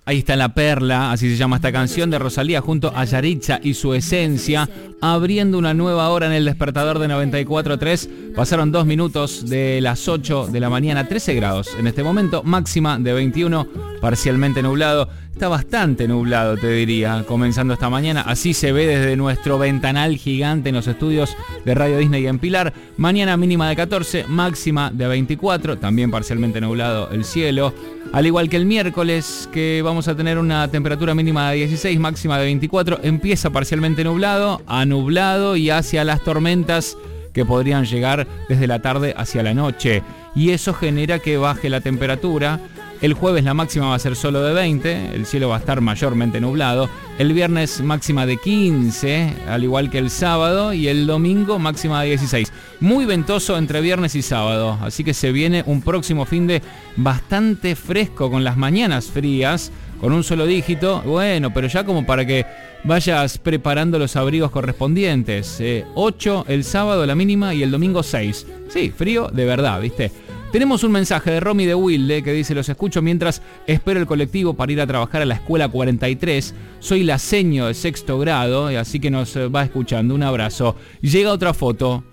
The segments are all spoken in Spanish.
Ahí está La Perla, así se llama esta canción de Rosalía junto a Yaritza y Su Esencia, abriendo una nueva hora en el despertador de 94.3. Pasaron 2 minutos de las 8 de la mañana, 13 grados en este momento, máxima de 21, parcialmente nublado. Está bastante nublado, te diría, comenzando esta mañana. Así se ve desde nuestro ventanal gigante en los estudios de Radio Disney en Pilar. Mañana mínima de 14, máxima de 24, también parcialmente nublado el cielo. Al igual que el miércoles, que vamos a tener una temperatura mínima de 16, máxima de 24. Empieza parcialmente nublado, a nublado y hacia las tormentas que podrían llegar desde la tarde hacia la noche. Y eso genera que baje la temperatura. El jueves la máxima va a ser solo de 20, el cielo va a estar mayormente nublado. El viernes máxima de 15, al igual que el sábado, y el domingo máxima de 16. Muy ventoso entre viernes y sábado, así que se viene un próximo finde bastante fresco, con las mañanas frías, con un solo dígito. Bueno, pero ya como para que vayas preparando los abrigos correspondientes. 8 el sábado la mínima y el domingo 6. Sí, frío de verdad, ¿viste? Tenemos un mensaje de Romy de Wilde que dice: los escucho mientras espero el colectivo para ir a trabajar a la escuela 43. Soy la seño de 6º grado, así que nos va escuchando. Un abrazo. Llega otra foto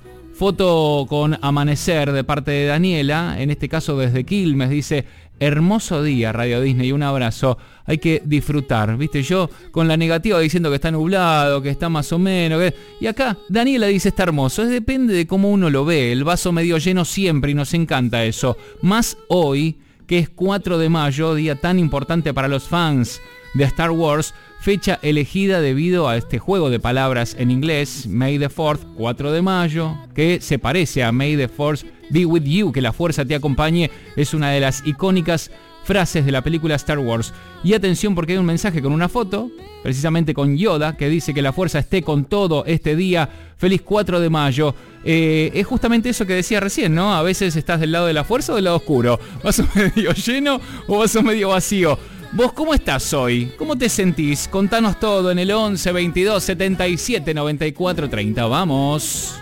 con amanecer de parte de Daniela, en este caso desde Quilmes. Dice: hermoso día, Radio Disney, un abrazo. Hay que disfrutar, ¿viste? Yo con la negativa diciendo que está nublado, que está más o menos. Y acá Daniela dice: está hermoso. Depende de cómo uno lo ve. El vaso medio lleno siempre, y nos encanta eso. Más hoy, que es 4 de mayo, día tan importante para los fans de Star Wars, fecha elegida debido a este juego de palabras en inglés, May the 4th, 4 de mayo, que se parece a May the Force be with you, que la fuerza te acompañe. Es una de las icónicas frases de la película Star Wars. Y atención, porque hay un mensaje con una foto, precisamente con Yoda, que dice que la fuerza esté con todo este día. Feliz 4 de mayo. Es justamente eso que decía recién, ¿no? A veces estás del lado de la fuerza o del lado oscuro. ¿Vaso medio lleno o vaso medio vacío? ¿Vos cómo estás hoy? ¿Cómo te sentís? Contanos todo en el 11 22 77 94 30. ¡Vamos!